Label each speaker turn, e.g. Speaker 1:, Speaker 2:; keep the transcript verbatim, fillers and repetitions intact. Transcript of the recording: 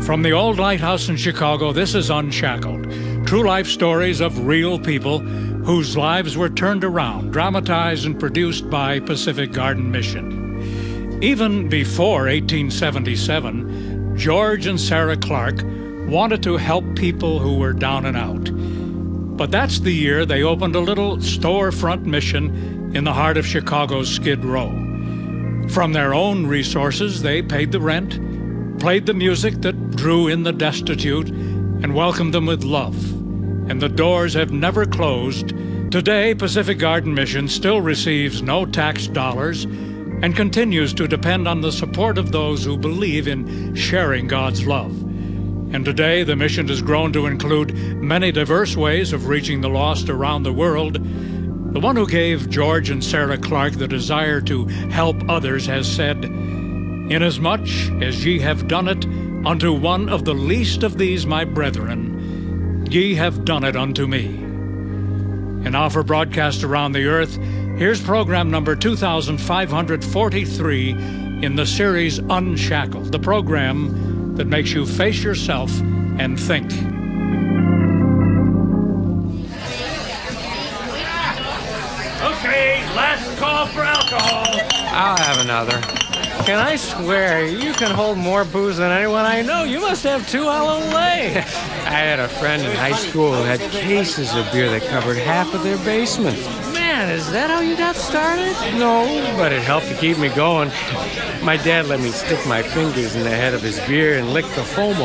Speaker 1: From the old lighthouse in Chicago, this is Unshackled. True life stories of real people whose lives were turned around, dramatized and produced by Pacific Garden Mission. Even before eighteen seventy-seven, George and Sarah Clark wanted to help people who were down and out. But that's the year they opened a little storefront mission in the heart of Chicago's Skid Row. From their own resources, they paid the rent, played the music that drew in the destitute, and welcomed them with love. And the doors have never closed. Today, Pacific Garden Mission still receives no tax dollars and continues to depend on the support of those who believe in sharing God's love. And today, the mission has grown to include many diverse ways of reaching the lost around the world. The one who gave George and Sarah Clark the desire to help others has said, "Inasmuch as ye have done it unto one of the least of these my brethren, ye have done it unto me." And now for broadcast around the earth, here's program number two thousand five hundred forty-three in the series Unshackled, the program that makes you face yourself and think. Okay, last call for alcohol.
Speaker 2: I'll have another. Can I swear you can hold more booze than anyone I know? You must have two a la lay. I had a friend in high school who had cases of beer that covered half of their basement. Man, is that how you got started? No, but it helped to keep me going. My dad let me stick my fingers in the head of his beer and lick the foam